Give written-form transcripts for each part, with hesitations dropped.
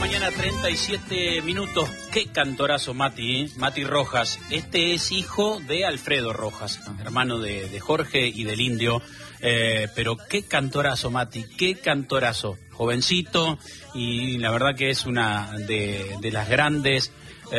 mañana, 37 minutos. Qué cantorazo, Mati, Mati Rojas. Este es hijo de Alfredo Rojas, hermano de Jorge y del Indio. Pero qué cantorazo, Mati, qué cantorazo. Jovencito, y la verdad que es una de las grandes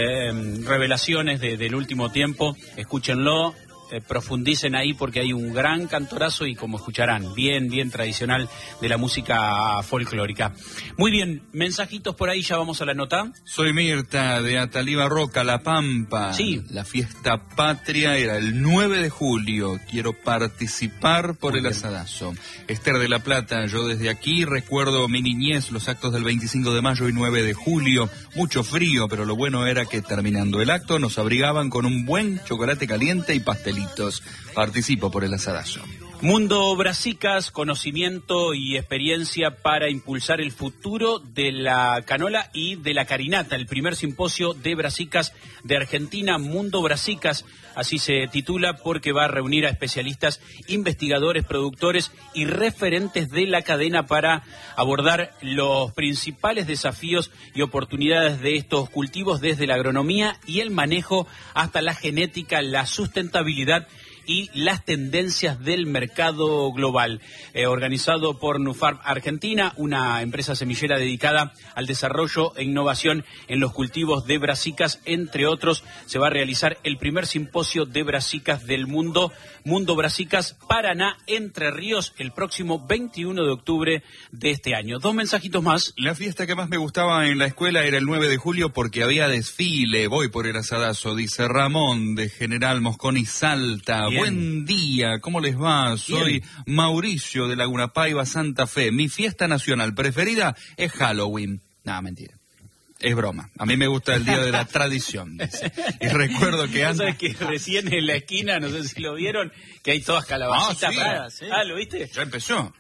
revelaciones del último tiempo. Escúchenlo. Profundicen ahí porque hay un gran cantorazo y como escucharán, bien tradicional de la música folclórica. Muy bien, mensajitos por ahí, ya vamos a la nota. Soy Mirta de Ataliva Roca, La Pampa. Sí. La fiesta patria era el 9 de julio. Quiero participar por el asadazo. Esther de La Plata, yo desde aquí recuerdo mi niñez, los actos del 25 de mayo y 9 de julio. Mucho frío, pero lo bueno era que terminando el acto nos abrigaban con un buen chocolate caliente y pastelito. Participo por el asadazo. Mundo Brasicas, conocimiento y experiencia para impulsar el futuro de la canola y de la carinata. El primer simposio de Brasicas de Argentina, Mundo Brasicas, así se titula, porque va a reunir a especialistas, investigadores, productores y referentes de la cadena para abordar los principales desafíos y oportunidades de estos cultivos, desde la agronomía y el manejo hasta la genética, la sustentabilidad y las tendencias del mercado global. Organizado por Nufarm Argentina, una empresa semillera dedicada al desarrollo e innovación en los cultivos de brasicas, entre otros. Se va a realizar el primer simposio de brasicas del mundo, Mundo Brasicas, Paraná, Entre Ríos, el próximo 21 de octubre de este año. Dos mensajitos más. La fiesta que más me gustaba en la escuela era el 9 de julio porque había desfile. Voy por el asadazo, dice Ramón de General Mosconi, Salta. Bien. Buen día, ¿cómo les va? Soy Bien. Mauricio de Laguna Paiva, Santa Fe. Mi fiesta nacional preferida es Halloween. No, mentira. Es broma. A mí me gusta el día de la tradición, dice. Y recuerdo que antes... ¿Sabes que recién en la esquina, no sé si lo vieron, que hay todas calabacitas paradas? sí. Ah, ¿lo viste? Ya empezó.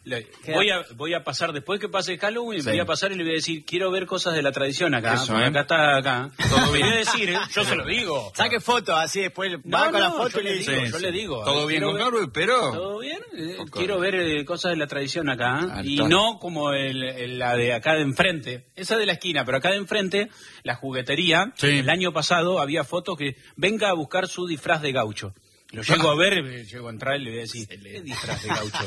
Voy a pasar, después que pase Halloween, Sí. voy a pasar y le voy a decir, quiero ver cosas de la tradición acá. Eso, Acá está, acá. Todo bien. Voy a decir, yo se lo digo. Saque fotos, así después va con la foto yo y le le dice. digo, yo le digo. Todo bien Quiero con ver- Halloween, pero... ¿Todo bien? Con Quiero ver cosas de la tradición acá. Ah, Y está. no como la de acá de enfrente. Esa de la esquina, pero acá de enfrente, la juguetería. Sí. El año pasado había fotos que venga a buscar su disfraz de gaucho. Lo llego a ver, llego a entrar y le voy a decir, ¿qué disfraz de gaucho?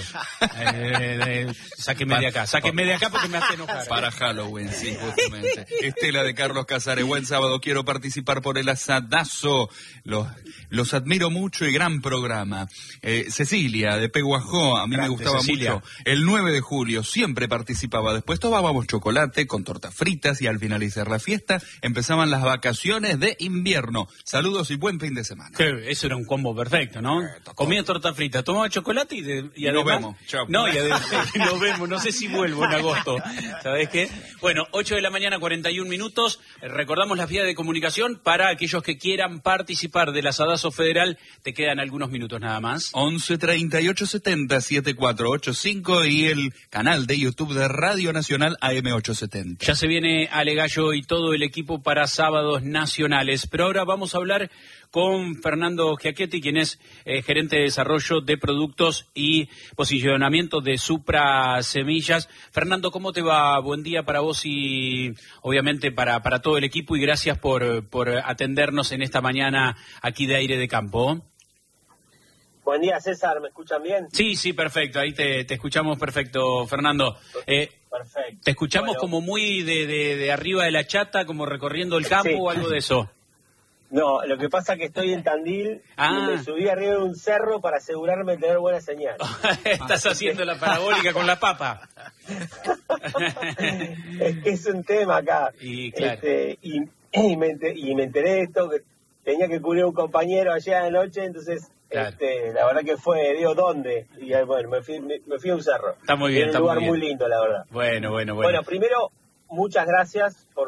Sáqueme de acá porque me hace enojar. Para Halloween, sí, justamente. Estela de Carlos Casares, buen sábado, quiero participar por el asadazo. Los admiro mucho y gran programa. Cecilia de Peguajó, a mí me Grande, gustaba Cecilia. mucho. El 9 de julio siempre participaba. Después tomábamos chocolate con tortas fritas y al finalizar la fiesta empezaban las vacaciones de invierno. Saludos y buen fin de semana. Eso era un combo perfecto, ¿no? Comía torta frita, tomaba chocolate y Y nos además... vemos. Chao. No, y además nos vemos, no sé si vuelvo en agosto. ¿Sabés qué? Bueno, 8 de la mañana, 41 minutos. Recordamos las vías de comunicación para aquellos que quieran participar del asadazo federal. Te quedan algunos minutos nada más. 11 38 70 7485 y el canal de YouTube de Radio Nacional AM870. Ya se viene Ale Gallo y todo el equipo para sábados nacionales. Pero ahora vamos a hablar con Fernando Giachetti, quien es gerente de desarrollo de productos y posicionamiento de Supra Semillas. Fernando, ¿cómo te va? Buen día para vos y obviamente para todo el equipo, y gracias por atendernos en esta mañana aquí de Aire de Campo. Buen día, César, ¿me escuchan bien? Sí, perfecto, ahí te escuchamos perfecto, Fernando. Perfecto. Te escuchamos Bueno, como muy de arriba de la chata, como recorriendo el campo Sí. o algo de eso. No, lo que pasa es que estoy en Tandil Ah. y me subí arriba de un cerro para asegurarme de tener buena señal. Estás haciendo la parabólica con la papa. Es que es un tema acá. Y claro. Y me enteré de esto, que tenía que cubrir a un compañero ayer a la noche, entonces Claro. la verdad que fue, digo, ¿dónde? Y bueno, me fui a un cerro. Está muy bien, En está un lugar muy bien. muy lindo, la verdad. Bueno. Bueno, primero, muchas gracias por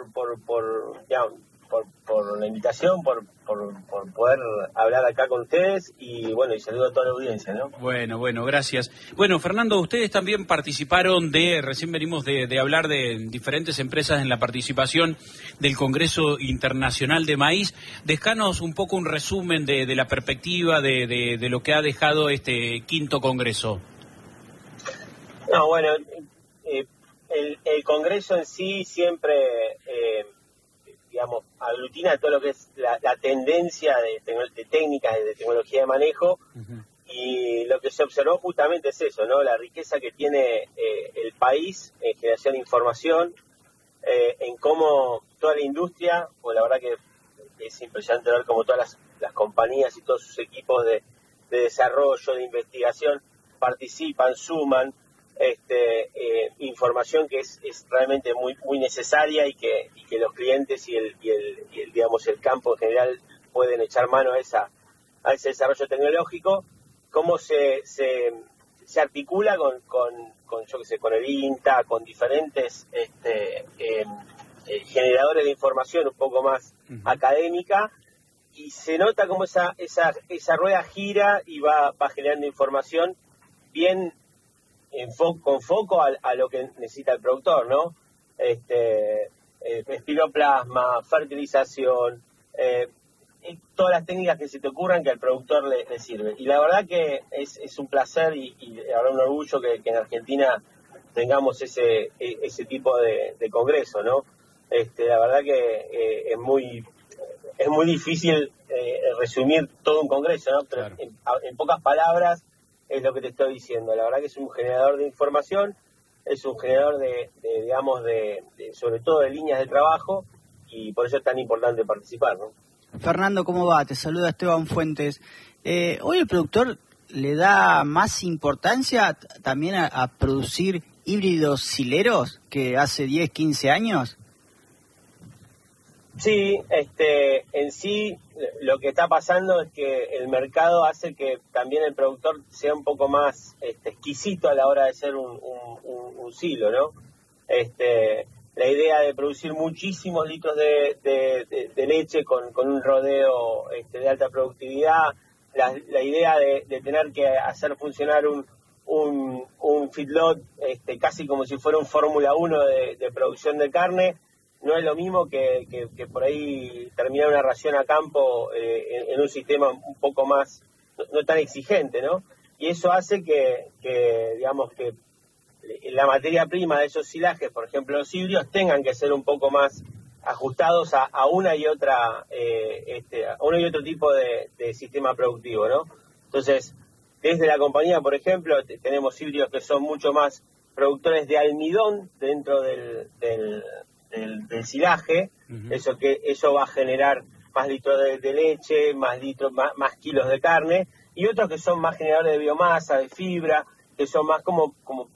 la invitación, por poder hablar acá con ustedes y bueno, y saludo a toda la audiencia, ¿no? Bueno, gracias. Bueno, Fernando, ustedes también participaron recién venimos de hablar de diferentes empresas en la participación del Congreso Internacional de Maíz. Dejanos un poco un resumen de la perspectiva de lo que ha dejado este quinto Congreso. No, bueno, el Congreso en sí siempre digamos, aglutina todo lo que es la tendencia de técnicas de tecnología de manejo. Uh-huh. Y lo que se observó justamente es eso, ¿no? La riqueza que tiene el país en generación de información, en cómo toda la industria, pues la verdad que es impresionante ver cómo todas las compañías y todos sus equipos de desarrollo, de investigación, participan, suman información que es realmente muy muy necesaria y que los clientes y el digamos el campo en general pueden echar mano a ese desarrollo tecnológico. Cómo se articula con yo que sé, con el INTA, con diferentes generadores de información un poco más académica, y se nota cómo esa rueda gira y va generando información bien con foco a lo que necesita el productor, ¿no? Espiroplasma, fertilización, todas las técnicas que se te ocurran que al productor le sirve. Y la verdad que es un placer y ahora un orgullo que en Argentina tengamos ese tipo de congreso, ¿no? La verdad que es muy difícil resumir todo un congreso, ¿no? Pero claro. En pocas palabras es lo que te estoy diciendo. La verdad que es un generador de información, es un generador digamos, sobre todo de líneas de trabajo, y por eso es tan importante participar, ¿no? Fernando, ¿cómo va? Te saluda Esteban Fuentes. Hoy el productor le da más importancia también a producir híbridos sileros que hace 10, 15 años. Sí, en sí lo que está pasando es que el mercado hace que también el productor sea un poco más exquisito a la hora de ser un silo, ¿no? La idea de producir muchísimos litros de leche con un rodeo de alta productividad, la idea de tener que hacer funcionar un feedlot casi como si fuera un Fórmula 1 de producción de carne, no es lo mismo que por ahí terminar una ración a campo en un sistema un poco más, no tan exigente, ¿no? Y eso hace que digamos que la materia prima de esos silajes, por ejemplo los híbridos, tengan que ser un poco más ajustados a una y otra a uno y otro tipo de sistema productivo, ¿no? Entonces, desde la compañía, por ejemplo, tenemos híbridos que son mucho más productores de almidón dentro del silaje. Uh-huh. Eso va a generar más litros de leche, más kilos de carne, y otros que son más generadores de biomasa, de fibra, que son más como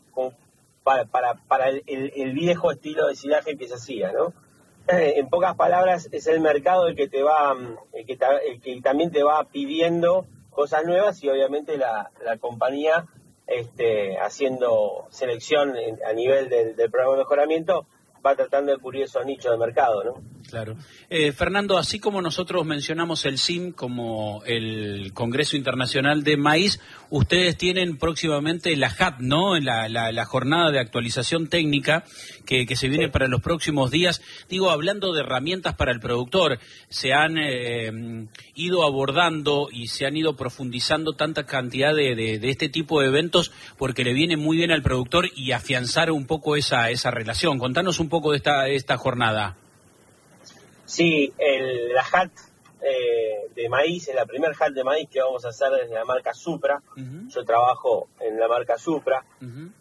para el viejo estilo de silaje que se hacía, ¿no? En pocas palabras, es el mercado el que que también te va pidiendo cosas nuevas, y obviamente la compañía haciendo selección a nivel del programa de mejoramiento va tratando de cubrir esos nichos de mercado, ¿no? Claro. Fernando, así como nosotros mencionamos el CIM como el Congreso Internacional de Maíz, ustedes tienen próximamente la JAT, ¿no? La jornada de actualización técnica que se viene para los próximos días. Digo, hablando de herramientas para el productor, se han ido abordando y se han ido profundizando tanta cantidad de este tipo de eventos porque le viene muy bien al productor y afianzar un poco esa relación. Contanos un poco de esta jornada. Sí, la HAT de maíz es la primer HAT de maíz que vamos a hacer desde la marca Supra. Uh-huh. Yo trabajo en la marca Supra. Uh-huh.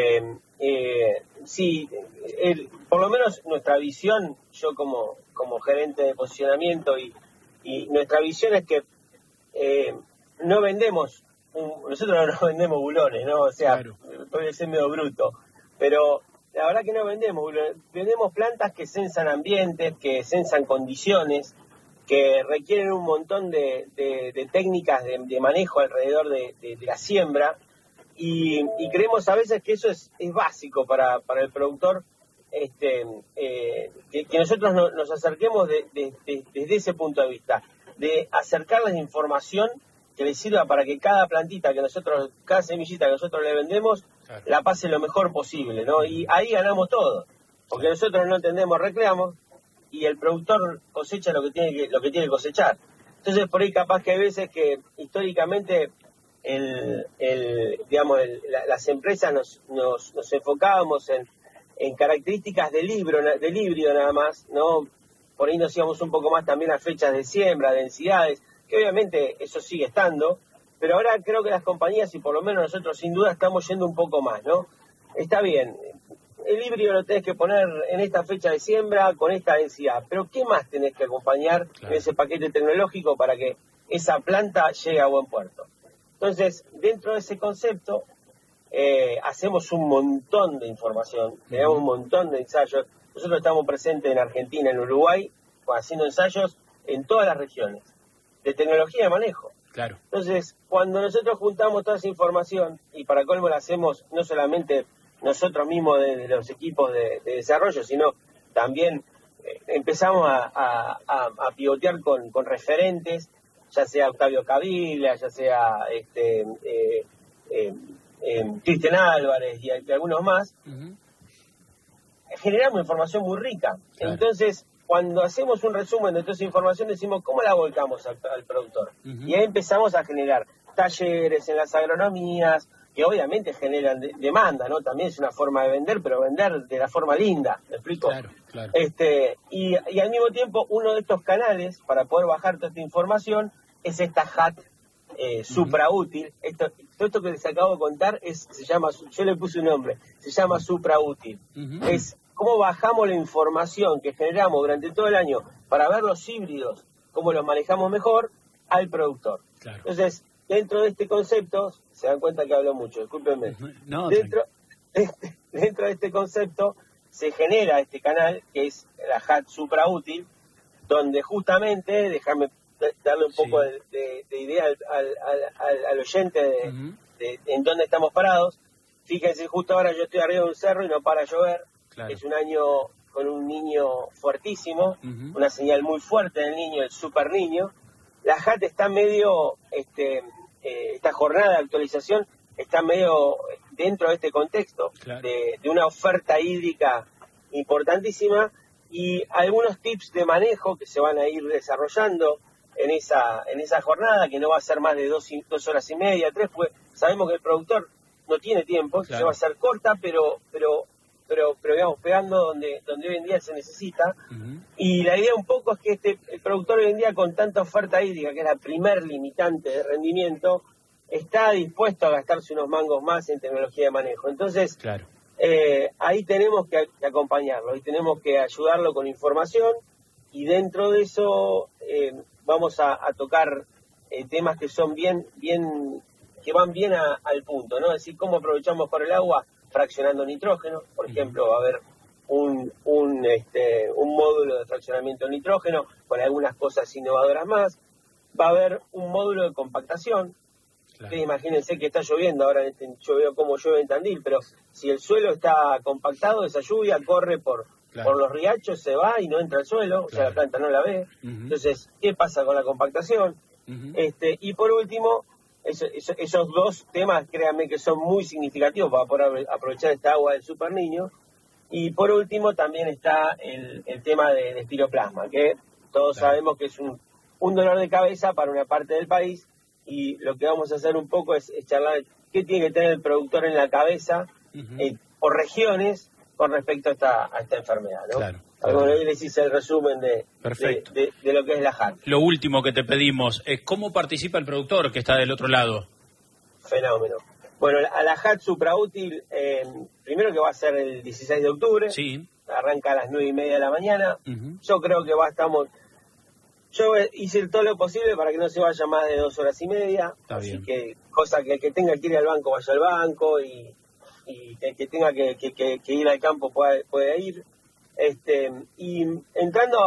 Sí, por lo menos nuestra visión, yo como gerente de posicionamiento y nuestra visión es que no vendemos, nosotros no vendemos bulones, ¿no? O sea, claro, puede ser medio bruto, pero la verdad que no vendemos plantas que censan ambientes, que censan condiciones, que requieren un montón de técnicas de manejo alrededor de la siembra, y creemos a veces que eso es básico para el productor, que nosotros nos acerquemos desde ese punto de vista, de acercarles información que les sirva para que cada plantita cada semillita que nosotros le vendemos, claro, la pase lo mejor posible, ¿no? Y ahí ganamos todo, porque nosotros no entendemos reclamos y el productor cosecha lo que tiene que cosechar. Entonces, por ahí capaz que hay veces que históricamente las empresas nos enfocábamos en características del híbrido nada más, ¿no? por ahí nos íbamos un poco más también a fechas de siembra, densidades, que obviamente eso sigue estando, pero ahora creo que las compañías, y por lo menos nosotros sin duda, estamos yendo un poco más, ¿no? Está bien, el híbrido lo tenés que poner en esta fecha de siembra con esta densidad, pero ¿qué más tenés que acompañar en ese paquete tecnológico para que esa planta llegue a buen puerto? Entonces, dentro de ese concepto, hacemos un montón de información, tenemos un montón de ensayos. Nosotros estamos presentes en Argentina, en Uruguay, haciendo ensayos en todas las regiones, de tecnología de manejo. Claro. Entonces, cuando nosotros juntamos toda esa información, y para colmo la hacemos no solamente nosotros mismos de los equipos de desarrollo, sino también empezamos a pivotear con referentes, ya sea Octavio Caviglia, ya sea Cristian Álvarez y algunos más, generamos información muy rica. Claro. Entonces, cuando hacemos un resumen de toda esa información, decimos, ¿cómo la volcamos al productor? Y ahí empezamos a generar talleres en las agronomías, que obviamente generan demanda, ¿no? También es una forma de vender, pero vender de la forma linda, ¿me explico? Claro, claro. Y al mismo tiempo, uno de estos canales para poder bajar toda esta información es esta HAT supra útil. Todo esto que les acabo de contar se llama, yo le puse un nombre, se llama supra útil. Es cómo bajamos la información que generamos durante todo el año para ver los híbridos, cómo los manejamos mejor al productor. Claro. Entonces, dentro de este concepto, se dan cuenta que hablo mucho, discúlpenme. No, dentro de este concepto se genera este canal que es la HAT supra útil, donde justamente, déjame darle un poco de idea al oyente de en dónde estamos parados. Fíjense, justo ahora yo estoy arriba de un cerro y no para llover. Claro. Es un año con un niño fuertísimo, una señal muy fuerte del niño, el super niño. La HAT está medio, esta jornada de actualización está medio dentro de este contexto, claro, de una oferta hídrica importantísima y algunos tips de manejo que se van a ir desarrollando en esa jornada, que no va a ser más de 2 horas y media, 3, pues sabemos que el productor no tiene tiempo, claro, se va a hacer corta, pero digamos, pegando donde hoy en día se necesita. Y la idea un poco es que el productor hoy en día, con tanta oferta hídrica, que es la primer limitante de rendimiento, está dispuesto a gastarse unos mangos más en tecnología de manejo. Entonces, claro, ahí tenemos que acompañarlo, y tenemos que ayudarlo con información, y dentro de eso vamos a tocar temas que son que van bien al punto, ¿no? Es decir, cómo aprovechamos mejor el agua fraccionando nitrógeno. Por ejemplo, va a haber un módulo de fraccionamiento de nitrógeno con algunas cosas innovadoras más. Va a haber un módulo de compactación. Claro. Imagínense que está lloviendo ahora, yo veo cómo llueve en Tandil, pero si el suelo está compactado, esa lluvia corre por los riachos, se va y no entra al suelo, o sea, la planta no la ve. Entonces, ¿qué pasa con la compactación? Y por último, esos dos temas, créanme que son muy significativos para poder aprovechar esta agua del super niño. Y por último también está el tema de espiroplasma, que todos sabemos que es un dolor de cabeza para una parte del país, y lo que vamos a hacer un poco es charlar qué tiene que tener el productor en la cabeza por regiones con respecto a esta enfermedad, ¿no? Claro. Bueno, ahí les hice el resumen de lo que es la HAT. Lo último que te pedimos es cómo participa el productor que está del otro lado. Fenómeno. Bueno, a la HAT supra útil, primero que va a ser el 16 de octubre, sí, arranca a las 9:30 de la mañana. Yo creo que yo hice todo lo posible para que no se vaya más de 2 horas y media, así que cosa que el que tenga que ir al banco vaya al banco, y el que tenga que ir al campo puede ir. Y entrando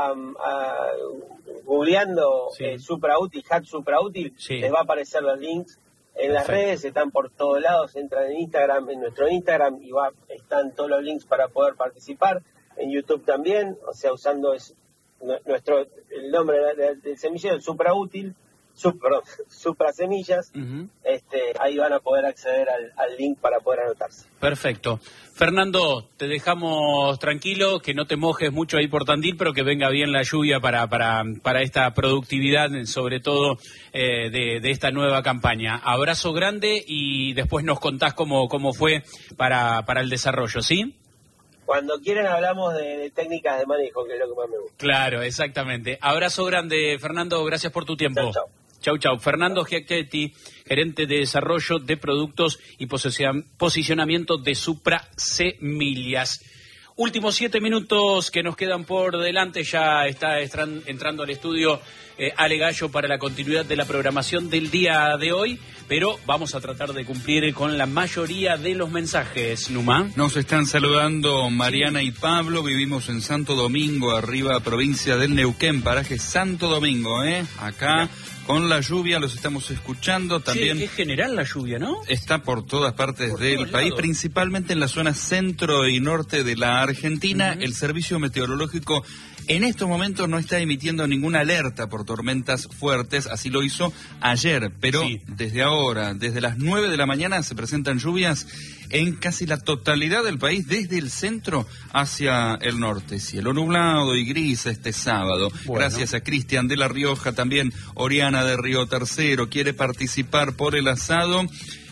googleando supra útil, HAT supra útil, les va a aparecer los links en las redes, están por todos lados. Entran en nuestro Instagram, y están todos los links para poder participar. En YouTube también, o sea, usando el nombre del semillero, el supra útil, supra semillas. Ahí van a poder acceder al link para poder anotarse. Perfecto. Fernando, te dejamos tranquilo, que no te mojes mucho ahí por Tandil, pero que venga bien la lluvia para esta productividad, sobre todo de esta nueva campaña. Abrazo grande, y después nos contás cómo fue para el desarrollo, ¿sí? cuando quieran hablamos de técnicas de manejo, que es lo que más me gusta. Claro, exactamente. Abrazo grande, Fernando, gracias por tu tiempo. Chau, chau. Chau, chau. Fernando Giacchetti, gerente de desarrollo de productos y posicionamiento de Supra Semillas. Últimos 7 minutos que nos quedan por delante, ya está entrando al estudio Ale Gallo para la continuidad de la programación del día de hoy, pero vamos a tratar de cumplir con la mayoría de los mensajes, Numa. Nos están saludando Mariana y Pablo, vivimos en Santo Domingo, arriba provincia del Neuquén, paraje Santo Domingo, acá. Con la lluvia los estamos escuchando también. Sí, es general la lluvia, ¿no? Está por todas partes del país, principalmente en la zona centro y norte de la Argentina. El servicio meteorológico en estos momentos no está emitiendo ninguna alerta por tormentas fuertes, así lo hizo ayer, pero desde ahora, desde las 9 de la mañana se presentan lluvias en casi la totalidad del país, desde el centro hacia el norte. Cielo nublado y gris este sábado. Bueno. Gracias a Cristian de La Rioja, también Oriana de Río Tercero quiere participar por el asado.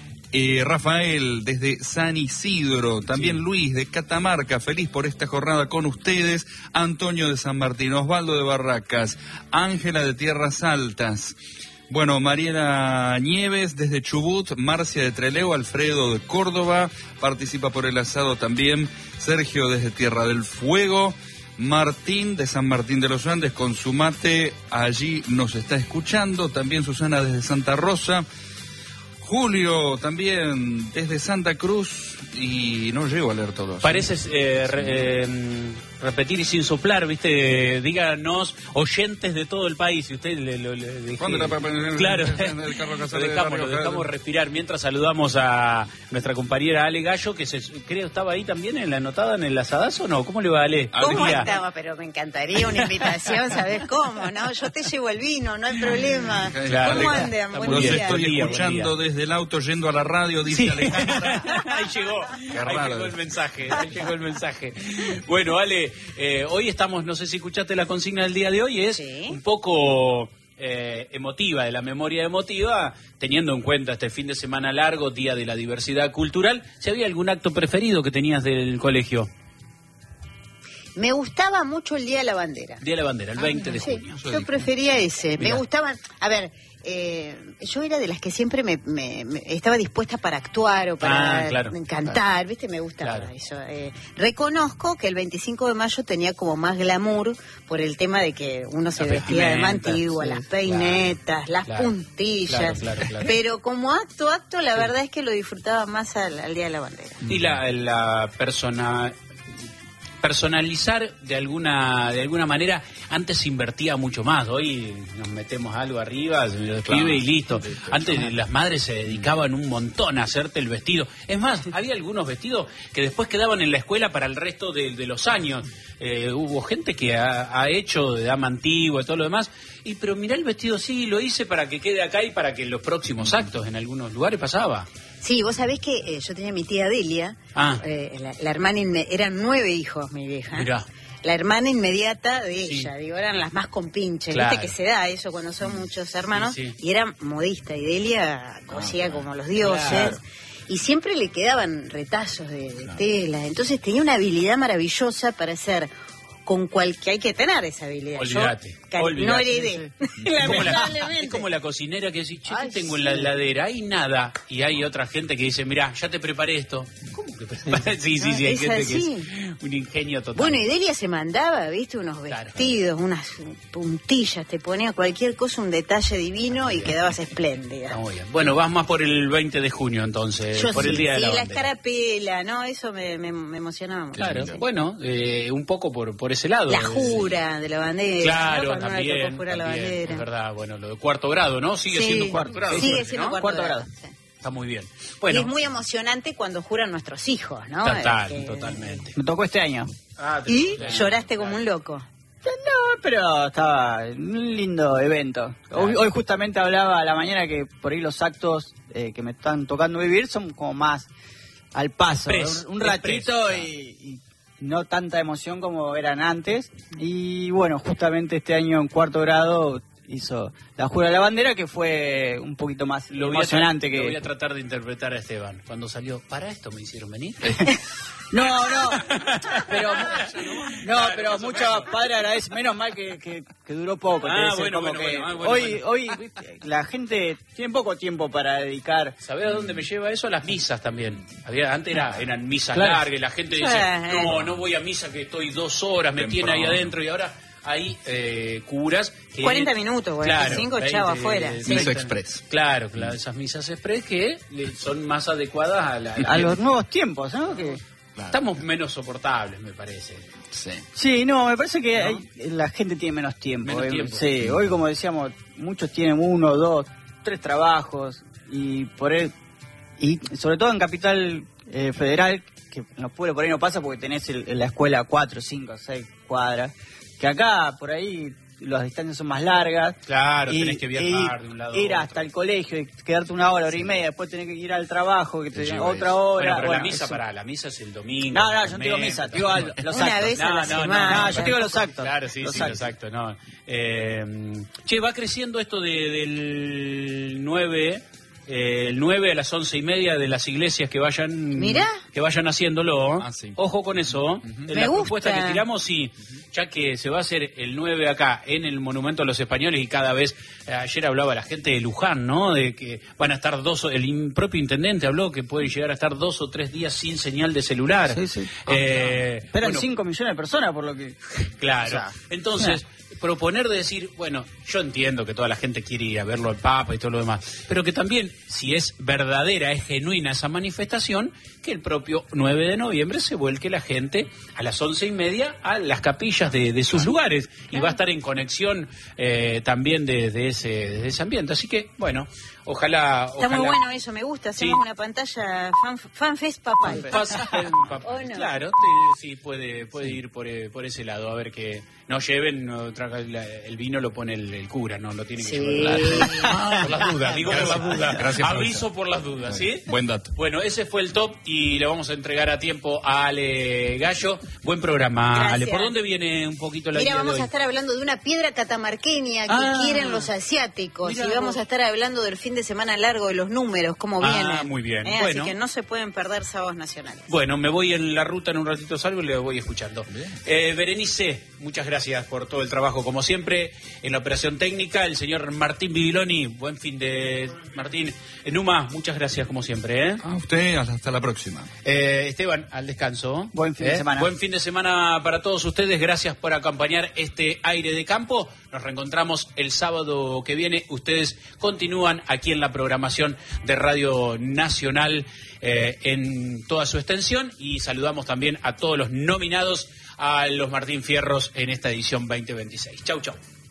Rafael desde San Isidro, también Luis de Catamarca, feliz por esta jornada con ustedes. Antonio de San Martín, Osvaldo de Barracas, Ángela de Tierras Altas. Bueno, Mariela Nieves desde Chubut, Marcia de Trelew, Alfredo de Córdoba, participa por el asado también, Sergio desde Tierra del Fuego, Martín de San Martín de los Andes con su mate, allí nos está escuchando, también Susana desde Santa Rosa, Julio también desde Santa Cruz, y no llego a leer todos. Pareces repetir y sin soplar, ¿viste? Díganos, oyentes de todo el país. Y usted le dije... ¿Cuándo la Claro, lo dejamos respirar. Mientras saludamos a nuestra compañera Ale Gallo, que creo estaba ahí también en la anotada en el asadazo, ¿no? ¿Cómo le va, Ale? ¿Cómo estaba? Pero me encantaría una invitación, ¿sabes cómo? ¿No? Yo te llevo el vino, no hay problema. Claro, ¿Cómo andan? Los estoy escuchando desde el auto yendo a la radio, dice Alejandra. Ahí llegó el mensaje. Bueno, Ale, hoy estamos, no sé si escuchaste la consigna del día de hoy, es un poco emotiva, de la memoria emotiva, teniendo en cuenta este fin de semana largo, Día de la Diversidad Cultural. ¿Si había algún acto preferido que tenías del colegio? Me gustaba mucho el Día de la Bandera. Día de la Bandera, el 20 de junio. Yo prefería ese. Mirá. Me gustaban, a ver, yo era de las que siempre me estaba dispuesta para actuar o para cantar, ¿viste? Me gustaba eso. Reconozco que el 25 de mayo tenía como más glamour por el tema de que uno se vestía de mantigua, las peinetas, las puntillas. Claro. Pero como acto, la verdad es que lo disfrutaba más al Día de la Bandera. Y la personalizar de alguna manera, antes se invertía mucho más, hoy nos metemos algo arriba, se lo escribe y listo. Antes las madres se dedicaban un montón a hacerte el vestido. Es más, había algunos vestidos que después quedaban en la escuela para el resto de los años. Hubo gente que ha hecho de dama antigua y todo lo demás, pero mirá el vestido, sí, lo hice para que quede acá y para que en los próximos actos en algunos lugares pasaba. Sí, vos sabés que yo tenía mi tía Delia, la hermana, eran 9 hijos, mi vieja. Mirá. La hermana inmediata de ella, digo, eran las más compinches, viste que se da eso cuando son muchos hermanos, y era modista, y Delia cosía como los dioses, y siempre le quedaban retazos de tela, entonces tenía una habilidad maravillosa para hacer con que hay que tener esa habilidad. Olvídate. No heredé. Es como la cocinera que dice, ¿qué tengo en la heladera? Hay nada. Y hay otra gente que dice, mirá, ya te preparé esto. ¿Cómo que preparé? Sí, hay gente que es un ingenio total. Bueno, y Delia se mandaba, viste, unos vestidos, unas puntillas, te ponía cualquier cosa, un detalle divino y quedabas espléndida. Muy bien. Bueno, vas más por el 20 de junio entonces, por el Día de la Bandera. La escarapela, ¿no? Eso me emocionaba mucho. Claro, bueno, un poco por ese lado. La jura de la bandera. Claro, ¿no? también, es verdad. Bueno, lo de cuarto grado, ¿no? Sigue siendo cuarto grado. Sigue siendo cuarto grado. Sí. Está muy bien. Bueno. Y es muy emocionante cuando juran nuestros hijos, ¿no? Totalmente. Me tocó este año. ¿Y lloraste como un loco? No, pero estaba un lindo evento. Hoy justamente hablaba a la mañana que por ahí los actos que me están tocando vivir son como más al paso. Un ratito y no tanta emoción como eran antes. Y bueno, justamente este año en cuarto grado hizo la jura de la bandera, que fue un poquito más emocionante. Lo voy a tratar de interpretar a Esteban. Cuando salió, ¿para esto me hicieron venir? No, pero muchos padres agradecen, menos mal que duró poco. Bueno. Hoy la gente tiene poco tiempo para dedicar. ¿Sabés a dónde me lleva eso? A las misas también. Antes eran misas largas, y la gente dice, no voy a misa que estoy 2 horas, me tiene ahí adentro, y ahora hay curas que 40 minutos, 45, chavo afuera. Misa express. Claro, esas misas express que son más adecuadas a los nuevos tiempos, ¿no? Que estamos menos soportables, me parece. Sí, me parece que la gente tiene menos tiempo. Sí, hoy, como decíamos, muchos tienen 1, 2, 3 trabajos, y sobre todo en Capital Federal, que en los pueblos por ahí no pasa porque tenés la escuela a 4, 5, 6 cuadras, que acá por ahí las distancias son más largas. Claro, tenés que viajar de un lado a otro. Ir hasta el colegio y quedarte 1 hora, hora y media, después tenés que ir al trabajo, que te lleva otra hora. Pero la misa es el domingo. No, yo no digo misa, digo los actos. Una vez a la semana. Yo digo los actos. Claro, los actos, no. Va creciendo esto del 9... el 9 a las 11:30 de las iglesias que vayan haciéndolo. Ojo con eso. En la propuesta que tiramos, ya que se va a hacer el 9 acá en el Monumento a los Españoles, y cada vez, ayer hablaba la gente de Luján, ¿no? De que van a estar el propio intendente habló que puede llegar a estar 2 o 3 días sin señal de celular. Esperan 5 millones de personas, por lo que... Claro. Entonces, proponer de decir, bueno, yo entiendo que toda la gente quiere ir a verlo al Papa y todo lo demás, pero que también, si es verdadera, es genuina esa manifestación, que el propio 9 de noviembre se vuelque la gente a las 11:30 a las capillas de sus lugares, y va a estar en conexión también desde ese ambiente. Así que, bueno, ojalá... Está muy bueno eso, me gusta. Hacemos una pantalla fanfest papal. Claro, sí, puede ir por ese lado, a ver que no lleven, el vino lo pone el cura, no lo tiene que llevar. Por las dudas, digo por las dudas. Gracias, aviso por las dudas, ¿sí? Buen dato. Bueno, ese fue el top y le vamos a entregar a tiempo a Ale Gallo. Buen programa, gracias. Ale. ¿Por dónde viene un poquito la idea? Mira, vamos a estar hablando de una piedra catamarqueña que quieren los asiáticos. Y vamos a estar hablando del fin de semana largo, de los números, cómo vienen. Muy bien. Así que no se pueden perder sábados nacionales. Bueno, me voy en la ruta, en un ratito salgo y le voy escuchando. Berenice, muchas gracias por todo el trabajo, como siempre, en la operación técnica. El señor Martín Bibiloni, buen fin de... Martín, Numa, muchas gracias, como siempre. A usted, hasta la próxima. Esteban, al descanso. Buen fin de semana. Buen fin de semana para todos ustedes. Gracias por acompañar este aire de campo. Nos reencontramos el sábado que viene. Ustedes continúan aquí en la programación de Radio Nacional en toda su extensión, y saludamos también a todos los nominados a los Martín Fierros en esta edición 2026. Chau.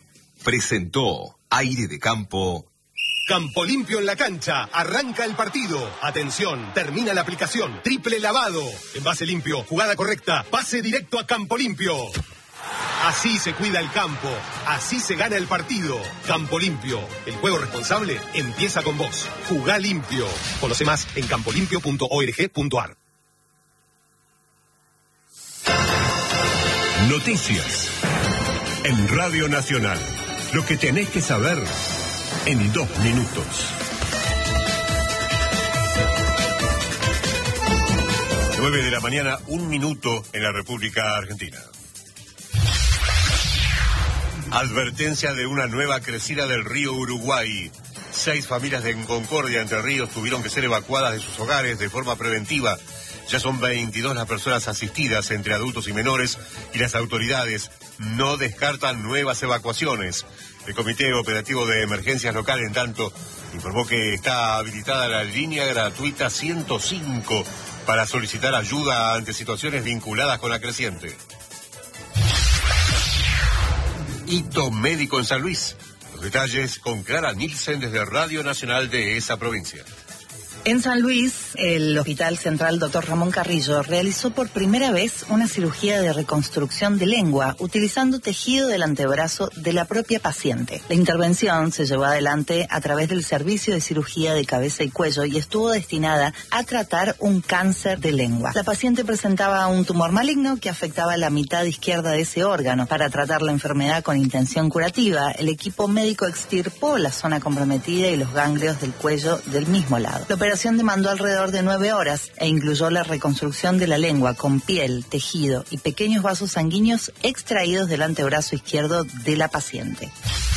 Presentó Aire de Campo. Campo Limpio en la cancha. Arranca el partido. Atención, termina la aplicación. Triple lavado. Envase limpio, jugada correcta, pase directo a Campo Limpio. Así se cuida el campo. Así se gana el partido. Campo Limpio. El juego responsable empieza con vos. Jugá limpio. Conoce más en campolimpio.org.ar. Noticias en Radio Nacional. Lo que tenés que saber en 2 minutos. 9 de la mañana, 1 minuto en la República Argentina. Advertencia de una nueva crecida del río Uruguay. 6 familias de Concordia, Entre Ríos, tuvieron que ser evacuadas de sus hogares de forma preventiva. Ya son 22 las personas asistidas, entre adultos y menores, y las autoridades no descartan nuevas evacuaciones. El Comité Operativo de Emergencias Local, en tanto, informó que está habilitada la línea gratuita 105 para solicitar ayuda ante situaciones vinculadas con la creciente. Hito médico en San Luis. Los detalles con Clara Nielsen desde Radio Nacional de esa provincia. En San Luis, el Hospital Central Dr. Ramón Carrillo realizó por primera vez una cirugía de reconstrucción de lengua utilizando tejido del antebrazo de la propia paciente. La intervención se llevó adelante a través del Servicio de Cirugía de Cabeza y Cuello y estuvo destinada a tratar un cáncer de lengua. La paciente presentaba un tumor maligno que afectaba la mitad izquierda de ese órgano. Para tratar la enfermedad con intención curativa, el equipo médico extirpó la zona comprometida y los ganglios del cuello del mismo lado. La operación demandó alrededor de 9 horas e incluyó la reconstrucción de la lengua con piel, tejido y pequeños vasos sanguíneos extraídos del antebrazo izquierdo de la paciente.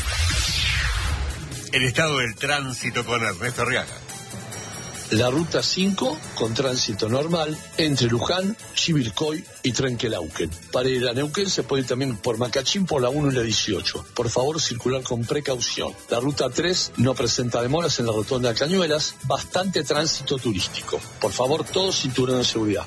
El estado del tránsito con Ernesto Arriaga. La ruta 5 con tránsito normal entre Luján, Chivilcoy y Trenquelauquen. Para ir a Neuquén se puede ir también por Macachín por la 1 y la 18. Por favor, circular con precaución. La ruta 3 no presenta demoras en la rotonda de Cañuelas. Bastante tránsito turístico. Por favor, todos cinturón de seguridad.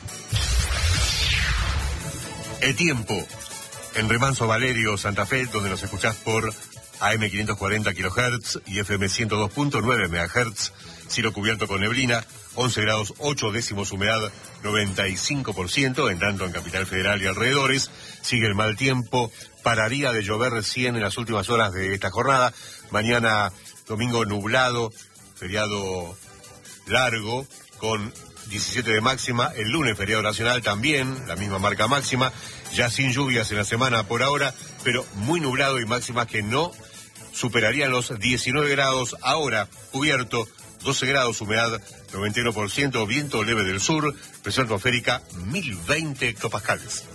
El tiempo. En Remanso Valerio, Santa Fe, donde nos escuchás por AM 540 kHz y FM 102.9 MHz. Cielo cubierto con neblina, 11 grados 8 décimos, humedad 95%, en tanto en Capital Federal y alrededores. Sigue el mal tiempo, pararía de llover recién en las últimas horas de esta jornada. Mañana domingo nublado, feriado largo, con 17 de máxima. El lunes feriado nacional también, la misma marca máxima. Ya sin lluvias en la semana por ahora, pero muy nublado y máximas que no superarían los 19 grados. Ahora cubierto, 12 grados, humedad 91%, viento leve del sur, presión atmosférica 1020 hectopascales.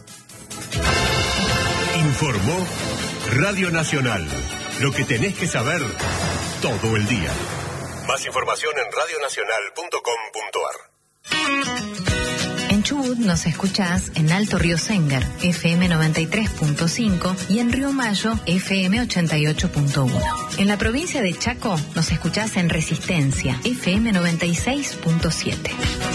Informó Radio Nacional. Lo que tenés que saber todo el día. Más información en radionacional.com.ar. En Chubut nos escuchás en Alto Río Sengar, FM 93.5 y en Río Mayo, FM 88.1. En la provincia de Chaco nos escuchás en Resistencia, FM 96.7.